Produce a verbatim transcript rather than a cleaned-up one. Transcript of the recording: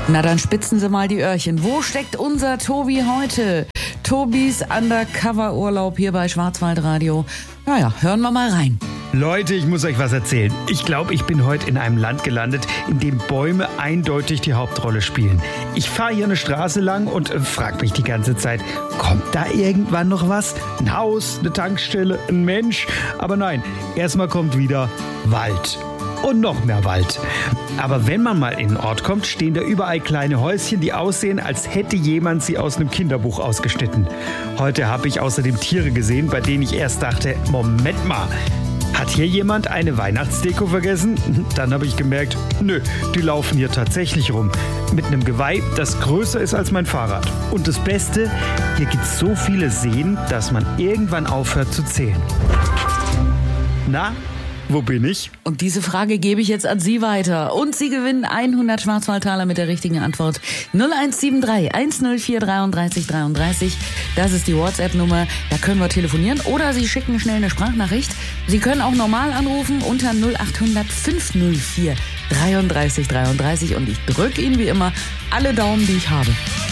Na, dann spitzen Sie mal die Öhrchen. Wo steckt unser Tobi heute? Tobis Undercover-Urlaub hier bei Schwarzwaldradio. Naja, hören wir mal rein. Leute, ich muss euch was erzählen. Ich glaube, ich bin heute in einem Land gelandet, in dem Bäume eindeutig die Hauptrolle spielen. Ich fahre hier eine Straße lang und äh, frage mich die ganze Zeit, kommt da irgendwann noch was? Ein Haus, eine Tankstelle, ein Mensch? Aber nein, erstmal kommt wieder Wald. Und noch mehr Wald. Aber wenn man mal in den Ort kommt, stehen da überall kleine Häuschen, die aussehen, als hätte jemand sie aus einem Kinderbuch ausgeschnitten. Heute habe ich außerdem Tiere gesehen, bei denen ich erst dachte, Moment mal, hat hier jemand eine Weihnachtsdeko vergessen? Dann habe ich gemerkt, nö, die laufen hier tatsächlich rum. Mit einem Geweih, das größer ist als mein Fahrrad. Und das Beste, hier gibt es so viele Seen, dass man irgendwann aufhört zu zählen. Na? Wo bin ich? Und diese Frage gebe ich jetzt an Sie weiter. Und Sie gewinnen hundert Schwarzwaldtaler mit der richtigen Antwort. null eins sieben drei eins null vier drei drei drei drei. Das ist die WhatsApp-Nummer. Da können wir telefonieren. Oder Sie schicken schnell eine Sprachnachricht. Sie können auch normal anrufen unter null acht hundert fünf null vier drei drei drei drei. Und ich drücke Ihnen wie immer alle Daumen, die ich habe.